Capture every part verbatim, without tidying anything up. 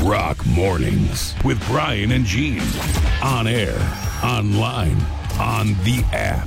Rock Mornings with Brian and Gene. On air, online, on the app.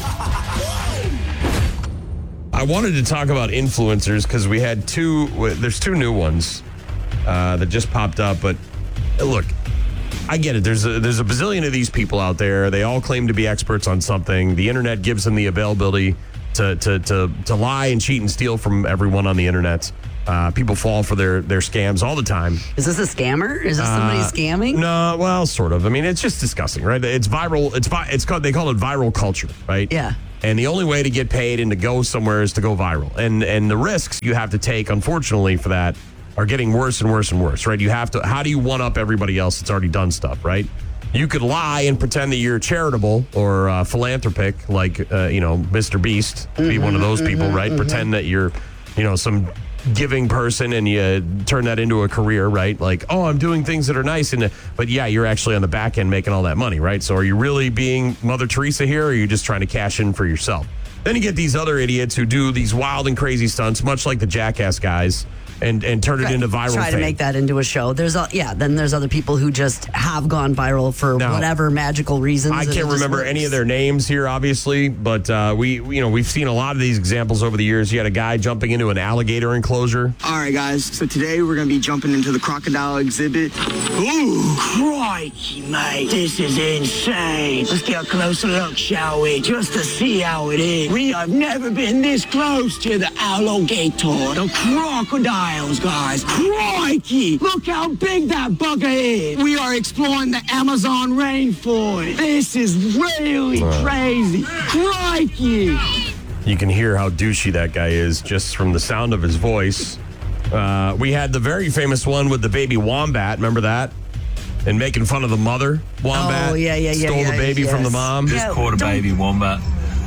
I wanted to talk about influencers because we had two, there's two new ones uh, that just popped up. But look, I get it. There's a, there's a bazillion of these people out there. They all claim to be experts on something. The internet gives them the availability to to to, to lie and cheat and steal from everyone on the internet. Uh, people fall for their, their scams all the time. Is this a scammer? Is this somebody Uh, scamming? No, well, sort of. I mean, it's just disgusting, right? It's viral. It's vi- it's called. They call it viral culture, right? Yeah. And the only way to get paid and to go somewhere is to go viral. And and the risks you have to take, unfortunately, for that are getting worse and worse and worse, right? You have to. How do you one up everybody else that's already done stuff, right? You could lie and pretend that you're charitable or uh, philanthropic, like uh, you know, Mister Beast, be Mm-hmm, one of those people, mm-hmm, right? mm-hmm. Pretend that you're, you know, some giving person and you turn that into a career, right? Like, oh, I'm doing things that are nice. And but yeah, you're actually on the back end making all that money, right? So are you really being Mother Teresa here, or are you just trying to cash in for yourself? Then you get these other idiots who do these wild and crazy stunts, much like the Jackass guys, and, and turn it Right. into viral Try fame. to make that into a show. There's a, yeah. Then there's other people who just have gone viral for Now, whatever magical reasons. I and it can't just remember works. any of their names here, obviously, but uh, we, you know, we've seen a lot of these examples over the years. You had a guy jumping into an alligator enclosure. All right, guys. So today we're going to be jumping into the crocodile exhibit. Ooh, crikey, mate. This is insane. Let's get a closer look, shall we? Just to see how it is. We have never been this close to the alligator, the crocodiles, guys. Crikey. Look how big that bugger is. We are exploring the Amazon rainforest. This is really crazy. Crikey. You can hear how douchey that guy is just from the sound of his voice. Uh, we had the very famous one with the baby wombat. Remember that? And making fun of the mother wombat. Oh, yeah, yeah, yeah, Stole yeah, the baby yes. from the mom. Yeah, Caught a don't- baby wombat.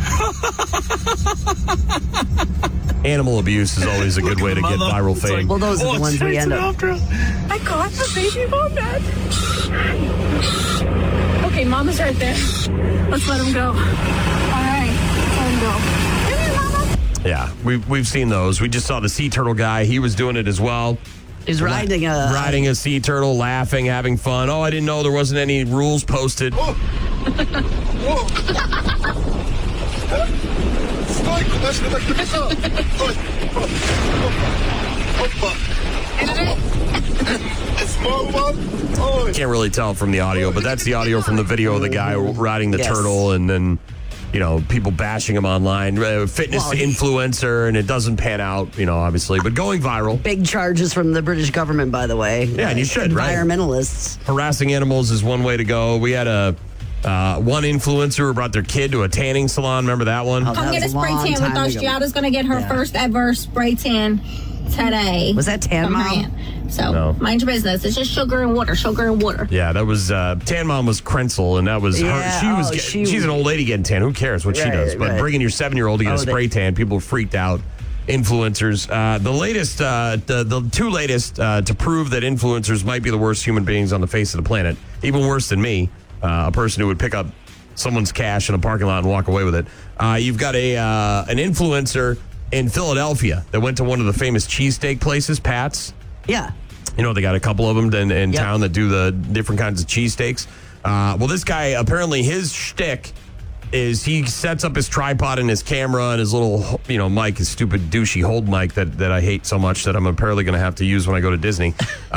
Animal abuse is always a good way to get Mother. viral fame. Well, those are the ones we end up. I caught the baby wombat. Okay, Mama's right there. Let's let him go. All right, let him go. Come here, Mama. Yeah, we've, we've seen those. We just saw the sea turtle guy. He was doing it as well. He's riding a Riding a sea turtle, laughing, having fun. Oh, I didn't know there wasn't any rules posted. Can't really tell from the audio, but that's the audio from the video of the guy riding the Yes. turtle, and then, you know, people bashing him online. Uh, fitness Well, he- influencer, and it doesn't pan out, you know, obviously, but going viral. big charges from the British government, by the way. Yeah, and you should, right? Environmentalists. Harassing animals is one way to go. We had a uh, one influencer who brought their kid to a tanning salon. Remember that one? Oh, Come that get a was spray long tan with time us. ago. Giada's going to get her Yeah. first ever spray tan today. Was that Tan from her Mom? aunt. So No. mind your business. It's just sugar and water, sugar and water. Yeah, that was uh, Tan Mom was Krenzel, and that was her. Yeah, She was. oh, get- she- she's an old lady getting tan. Who cares what she Right, does? But right. bringing your seven-year-old to get Oh, a spray they- tan, people freaked out. Influencers. Uh, the latest, uh, the the two latest uh, to prove that influencers might be the worst human beings on the face of the planet, even worse than me, uh, a person who would pick up someone's cash in a parking lot and walk away with it. Uh, you've got a uh, an influencer in Philadelphia that went to one of the famous cheesesteak places, Pat's. Yeah. You know, they got a couple of them in, in Yep. town that do the different kinds of cheesesteaks. Uh, well, this guy, apparently his shtick is he sets up his tripod and his camera and his little, you know, mic, his stupid douchey hold mic that, that I hate so much that I'm apparently going to have to use when I go to Disney.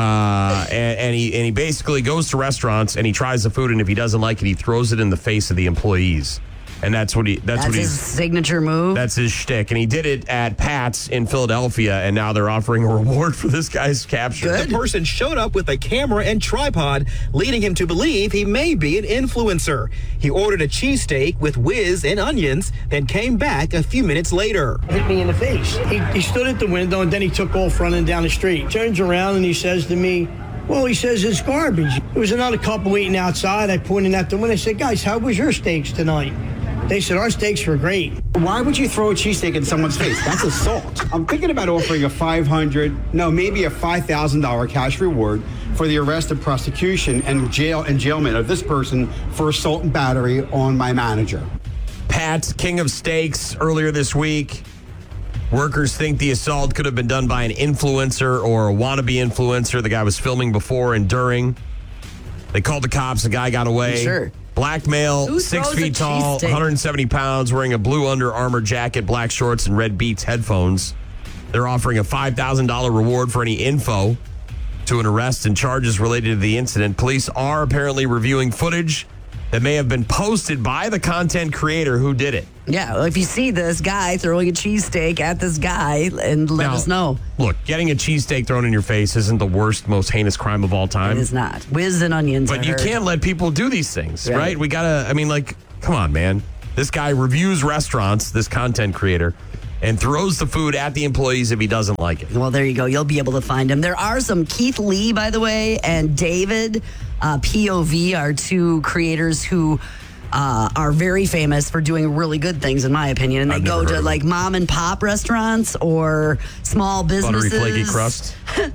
Uh, and, and he and he basically goes to restaurants and he tries the food, and if he doesn't like it, he throws it in the face of the employees. And that's what he that's, That's what his he's signature move. that's his shtick. And he did it at Pat's in Philadelphia, and now they're offering a reward for this guy's capture. Good. The person showed up with a camera and tripod, leading him to believe he may be an influencer. He ordered a cheesesteak with whiz and onions, then came back a few minutes later. Hit me in the face. He, he stood at the window and then he took off running down the street. Turns around and he says to me, well, he says it's garbage. There was another couple eating outside. I pointed at the window. I said, guys, how was your steaks tonight? They said, our steaks were great. Why would you throw a cheesesteak in someone's face? That's assault. I'm thinking about offering a five hundred dollars, no, maybe a five thousand dollars cash reward for the arrest and prosecution and jail and jailment of this person for assault and battery on my manager. Pat, King of Steaks, earlier this week. Workers think the assault could have been done by an influencer or a wannabe influencer. The guy was filming before and during. They called the cops. The guy got away. Sure. Black male, Who six throws a feet tall, cheesesteak? one hundred seventy pounds, wearing a blue Under Armour jacket, black shorts, and red Beats headphones. They're offering a five thousand dollars reward for any info to an arrest and charges related to the incident. Police are apparently reviewing footage that may have been posted by the content creator who did it. Yeah, well, if you see this guy throwing a cheesesteak at this guy, and let Now, us know. Look, getting a cheesesteak thrown in your face isn't the worst, most heinous crime of all time. It is not. Whiz and onions. But I you heard. can't let people do these things, right. Right. We gotta, I mean, like, come on, man. This guy reviews restaurants, this content creator, and throws the food at the employees if he doesn't like it. Well, there you go. You'll be able to find him. There are some Keith Lee, by the way, and David uh, P O V are two creators who uh, are very famous for doing really good things, in my opinion. And they I've go never heard to of like them. mom and pop restaurants or small Buttery businesses. flaky crust.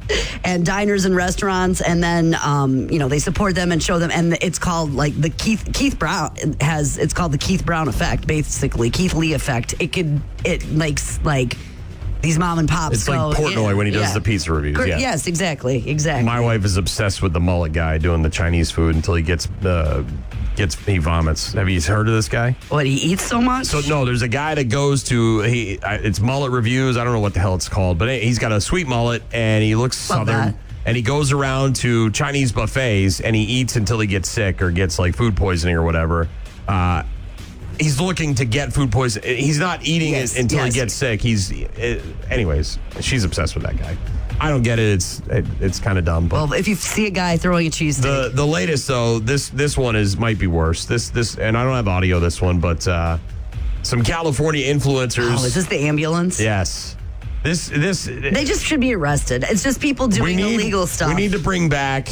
and diners and restaurants, and then um, you know they support them and show them, and it's called like the Keith Keith Brown has it's called the Keith Brown effect, basically Keith Lee effect. It could it makes like these mom and pops. It's go, like Portnoy yeah, when he does yeah. the pizza reviews. Cor- Yeah. Yes, exactly, exactly. My wife is obsessed with the mullet guy doing the Chinese food until he gets uh, gets he vomits. Have you heard of this guy? What, he eats so much? So no, there's a guy that goes to he. I- It's mullet reviews. I don't know what the hell it's called, but he's got a sweet mullet and he looks Love southern. that. And he goes around to Chinese buffets and he eats until he gets sick or gets like food poisoning or whatever. Uh, he's looking to get food poisoning. He's not eating Yes, it until yes. he gets sick. He's, uh, anyways, she's obsessed with that guy. I don't get it. It's it, it's kind of dumb. But well, if you see a guy throwing a cheesesteak, the the latest though, this this one is might be worse. This this and I don't have audio this one, but uh, some California influencers. oh, is this the ambulance? Yes. This this They just should be arrested. It's just people doing illegal stuff. We need to bring back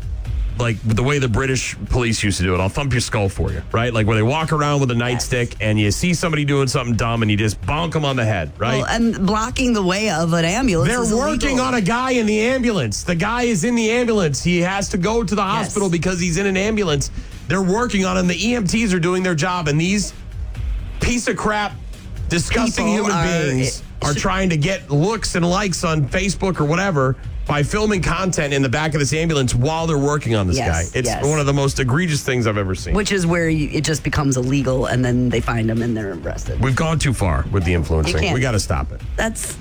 like the way the British police used to do it. I'll thump your skull for you, right? Like where they walk around with a nightstick and you see somebody doing something dumb and you just bonk them on the head, right? Well, and blocking the way of an ambulance. They're is working illegal. on a guy in the ambulance. The guy is in the ambulance. He has to go to the hospital because he's in an ambulance. They're working on him. The E M Ts are doing their job, and these piece of crap, disgusting People human are- beings it are should- trying to get looks and likes on Facebook or whatever by filming content in the back of this ambulance while they're working on this Yes, guy. It's yes. one of the most egregious things I've ever seen. Which is where you, it just becomes illegal, and then they find them and they're arrested. We've gone too far with the You influencing. can't- We got to stop it. That's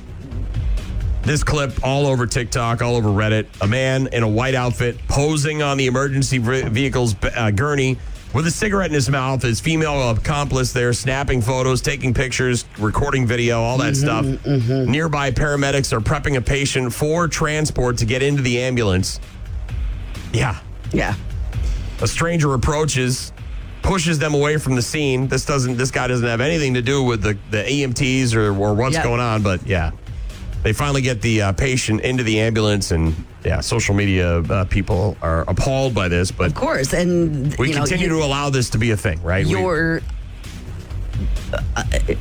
This clip all over TikTok, all over Reddit. A man in a white outfit posing on the emergency ve- vehicle's uh, gurney with a cigarette in his mouth. His female accomplice there snapping photos, taking pictures, recording video, all that stuff. Nearby paramedics are prepping a patient for transport to get into the ambulance. Yeah. yeah. A stranger approaches, pushes them away from the scene. This doesn't. This guy doesn't have anything to do with the, the E M Ts or, or what's Yeah. going on. But yeah, they finally get the uh, patient into the ambulance, and yeah, social media uh, people are appalled by this. But Of course, and we you know, continue you- to allow this to be a thing, right? We- You're uh,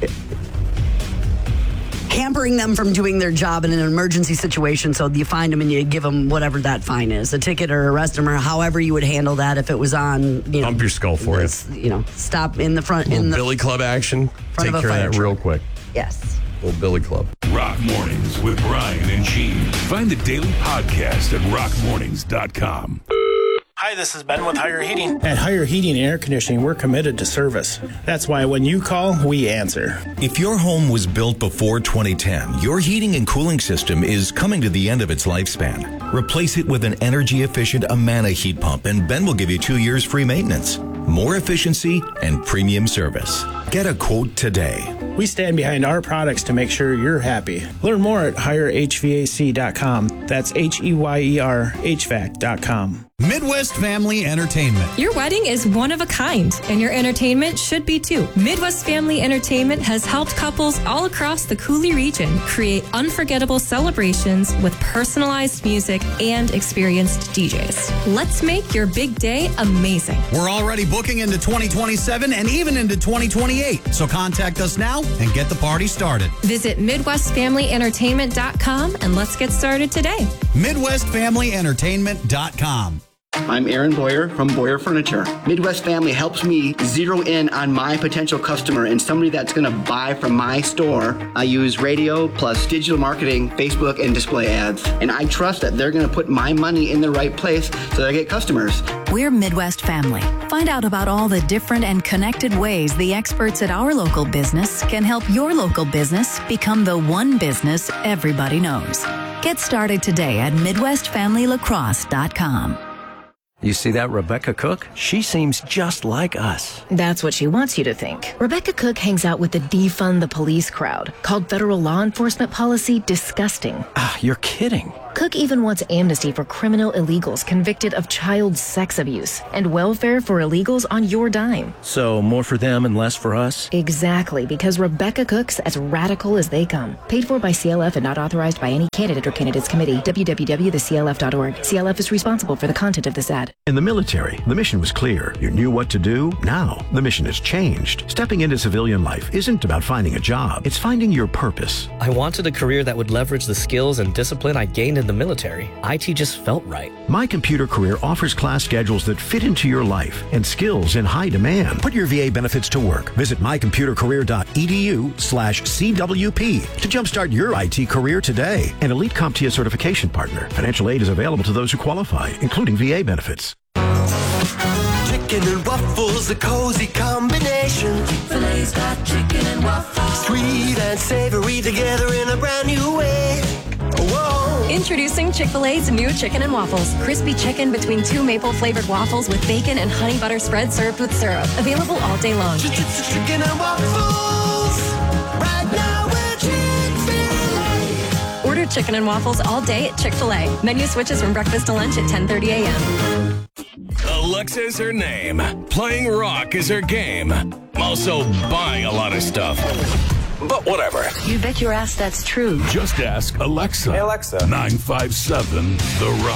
hampering them from doing their job in an emergency situation. So you find them and you give them whatever that fine is, a ticket or arrest them, or however you would handle that if it was on. You know, Thump your skull for it. this, You know, stop in the front in the Billy Club action. front Take of a care fire of that truck. real quick. Yes. Little Billy Club. Rock Mornings with Brian and Gene. Find the daily podcast at rock mornings dot com. Hi, this is Ben with Higher Heating. At Higher Heating and Air Conditioning, we're committed to service. That's why when you call, we answer. If your home was built before twenty ten, your heating and cooling system is coming to the end of its lifespan. Replace it with an energy-efficient Amana heat pump, and Ben will give you two years free maintenance, more efficiency, and premium service. Get a quote today. We stand behind our products to make sure you're happy. Learn more at higher H V A C dot com. That's H E Y E R H V A C dot com. Midwest Family Entertainment. Your wedding is one of a kind, and your entertainment should be too. Midwest Family Entertainment has helped couples all across the Cooley region create unforgettable celebrations with personalized music and experienced D Js. Let's make your big day amazing. We're already booking into twenty twenty-seven and even into twenty twenty-eight. So contact us now and get the party started. Visit midwest family entertainment dot com and let's get started today. midwest family entertainment dot com. I'm Aaron Boyer from Boyer Furniture. Midwest Family helps me zero in on my potential customer and somebody that's going to buy from my store. I use radio plus digital marketing, Facebook, and display ads. And I trust that they're going to put my money in the right place so that I get customers. We're Midwest Family. Find out about all the different and connected ways the experts at our local business can help your local business become the one business everybody knows. Get started today at midwest family lacrosse dot com. You see that Rebecca Cook? She seems just like us. That's what she wants you to think. Rebecca Cook hangs out with the defund the police crowd, called federal law enforcement policy disgusting. Ah, you're kidding. Cook even wants amnesty for criminal illegals convicted of child sex abuse and welfare for illegals on your dime. So more for them and less for us? Exactly, because Rebecca Cook's as radical as they come. Paid for by C L F and not authorized by any candidate or candidates committee. w w w dot the c l f dot org. C L F is responsible for the content of this ad. In the military, the mission was clear. You knew what to do. Now, the mission has changed. Stepping into civilian life isn't about finding a job. It's finding your purpose. I wanted a career that would leverage the skills and discipline I gained in the military. I T just felt right. My Computer Career offers class schedules that fit into your life and skills in high demand. Put your V A benefits to work. Visit my computer career dot e d u slash C W P to jumpstart your I T career today. An Elite CompTIA certification partner. Financial aid is available to those who qualify, including V A benefits. Chicken and waffles, a cozy combination. Chick-fil-A's got chicken and waffles. Sweet and savory together in a brand new way. Whoa. Introducing Chick-fil-A's new chicken and waffles. Crispy chicken between two maple-flavored waffles with bacon and honey butter spread served with syrup. Available all day long. Chicken and waffles. Right now we're Chick-fil-A. Order chicken and waffles all day at Chick-fil-A. Menu switches from breakfast to lunch at ten thirty a.m. Alexa's her name. Playing rock is her game. Also buying a lot of stuff. But whatever. You bet your ass that's true. Just ask Alexa. Hey, Alexa. nine five seven The Rock.